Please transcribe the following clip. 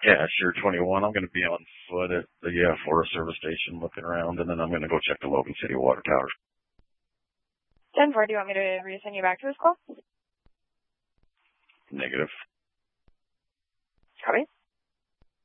Yeah, sure, 21. I'm going to be on foot at the Forest Service Station looking around, and then I'm going to go check the Logan City water towers. 10-4, do you want me to resend you back to the school? Negative.